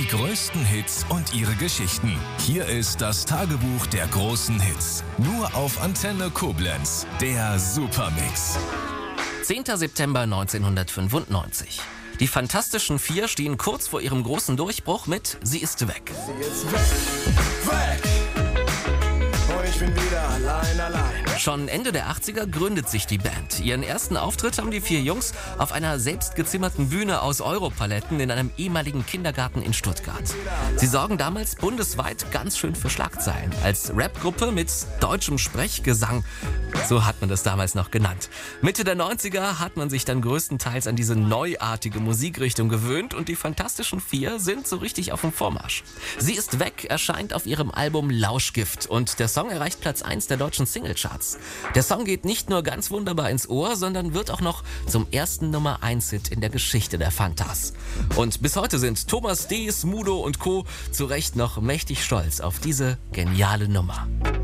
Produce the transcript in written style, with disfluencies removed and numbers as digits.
größten Hits und ihre Geschichten. Hier ist das Tagebuch der großen Hits. Nur auf Antenne Koblenz. Der Supermix. 10. September 1995. Die Fantastischen Vier stehen kurz vor ihrem großen Durchbruch mit Sie ist weg. Sie ist weg. Und ich bin wieder allein. Schon Ende der 80er gründet sich die Band. Ihren ersten Auftritt haben die vier Jungs auf einer selbstgezimmerten Bühne aus Europaletten in einem ehemaligen Kindergarten in Stuttgart. Sie sorgen damals bundesweit ganz schön für Schlagzeilen. Als Rapgruppe mit deutschem Sprechgesang. So hat man das damals noch genannt. Mitte der 90er hat man sich dann größtenteils an diese neuartige Musikrichtung gewöhnt und die Fantastischen Vier sind so richtig auf dem Vormarsch. Sie ist weg erscheint auf ihrem Album Lauschgift und der Song erreicht Platz 1 der deutschen Singlecharts. Der Song geht nicht nur ganz wunderbar ins Ohr, sondern wird auch noch zum ersten Nummer-1-Hit in der Geschichte der Fantas. Und bis heute sind Thomas D., Smudo und Co. zu Recht noch mächtig stolz auf diese geniale Nummer.